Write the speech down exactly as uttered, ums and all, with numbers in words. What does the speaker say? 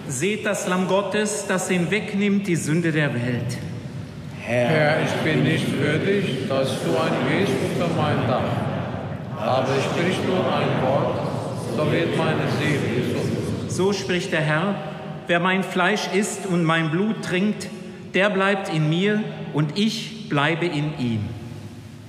Seht das Lamm Gottes, das hinwegnimmt die Sünde der Welt. Herr, ich bin nicht würdig, dass du eingehst unter mein Dach. Aber sprich nur ein Wort, so wird meine Seele gesund. So spricht der Herr: Wer mein Fleisch isst und mein Blut trinkt, der bleibt in mir und ich bleibe in ihm.